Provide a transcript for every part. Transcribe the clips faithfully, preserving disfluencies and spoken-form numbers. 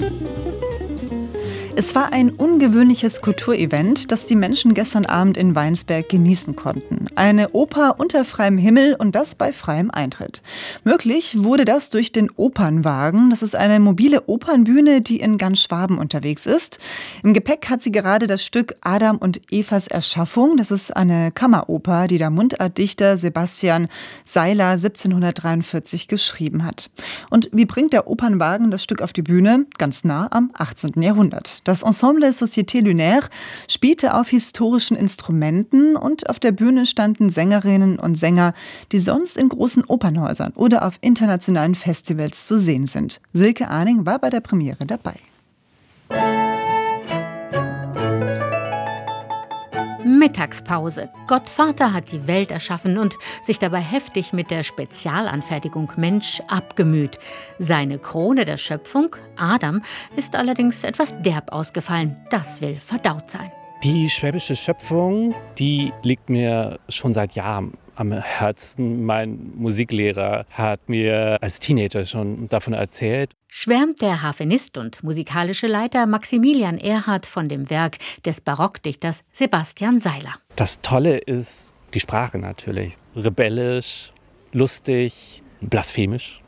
Es war ein ungewöhnliches Kulturevent, das die Menschen gestern Abend in Weinsberg genießen konnten. Eine Oper unter freiem Himmel und das bei freiem Eintritt. Möglich wurde das durch den Opernwagen. Das ist eine mobile Opernbühne, die in ganz Schwaben unterwegs ist. Im Gepäck hat sie gerade das Stück Adam und Evas Erschaffung. Das ist eine Kammeroper, die der Mundartdichter Sebastian Seiler siebzehnhundertdreiundvierzig geschrieben hat. Und wie bringt der Opernwagen das Stück auf die Bühne? Ganz nah am achtzehnten Jahrhundert. Das Ensemble Société Lunaire spielte auf historischen Instrumenten und auf der Bühne standen Sängerinnen und Sänger, die sonst in großen Opernhäusern oder auf internationalen Festivals zu sehen sind. Silke Arning war bei der Premiere dabei. Mittagspause. Gottvater hat die Welt erschaffen und sich dabei heftig mit der Spezialanfertigung Mensch abgemüht. Seine Krone der Schöpfung, Adam, ist allerdings etwas derb ausgefallen. Das will verdaut sein. Die schwäbische Schöpfung, die liegt mir schon seit Jahren am Herzen. Mein Musiklehrer hat mir als Teenager schon davon erzählt. Schwärmt der Harfenist und musikalische Leiter Maximilian Erhard von dem Werk des Barockdichters Sebastian Seiler. Das Tolle ist die Sprache natürlich. Rebellisch, lustig, blasphemisch.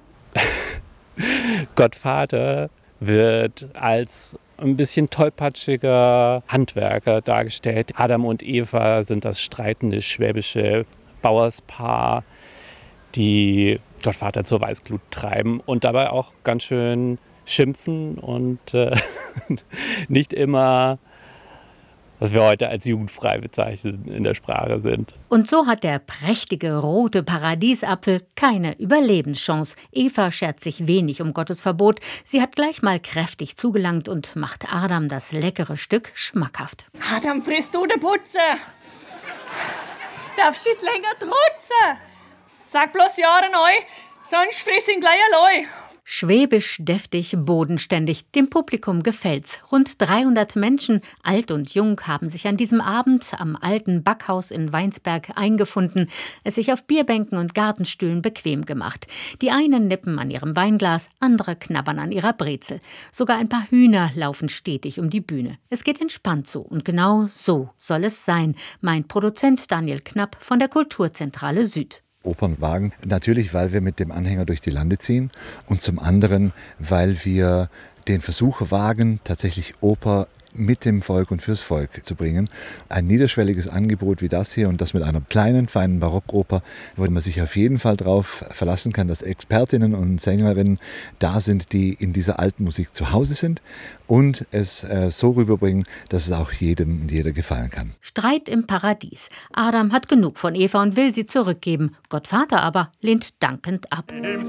Gottvater wird als ein bisschen tollpatschiger Handwerker dargestellt. Adam und Eva sind das streitende schwäbische Bauerspaar, die Gottvater zur Weißglut treiben und dabei auch ganz schön schimpfen und äh, nicht immer, was wir heute als jugendfrei bezeichnen, in der Sprache sind. Und so hat der prächtige rote Paradiesapfel keine Überlebenschance. Eva schert sich wenig um Gottes Verbot. Sie hat gleich mal kräftig zugelangt und macht Adam das leckere Stück schmackhaft. Adam, frisst du den Putze? Darfst du nicht länger trutzen? Sag bloß ja oder nein, sonst friss ihn gleich allein. Schwäbisch, deftig, bodenständig. Dem Publikum gefällt's. Rund dreihundert Menschen, alt und jung, haben sich an diesem Abend am alten Backhaus in Weinsberg eingefunden, es sich auf Bierbänken und Gartenstühlen bequem gemacht. Die einen nippen an ihrem Weinglas, andere knabbern an ihrer Brezel. Sogar ein paar Hühner laufen stetig um die Bühne. Es geht entspannt zu und genau so soll es sein, meint Produzent Daniel Knapp von der Kulturzentrale Süd. Opernwagen. Natürlich, weil wir mit dem Anhänger durch die Lande ziehen und zum anderen, weil wir den Versuch wagen, tatsächlich Oper mit dem Volk und fürs Volk zu bringen. Ein niederschwelliges Angebot wie das hier und das mit einer kleinen, feinen Barockoper, wo man sich auf jeden Fall darauf verlassen kann, dass Expertinnen und Sängerinnen da sind, die in dieser alten Musik zu Hause sind und es äh, so rüberbringen, dass es auch jedem und jeder gefallen kann. Streit im Paradies. Adam hat genug von Eva und will sie zurückgeben. Gottvater aber lehnt dankend ab.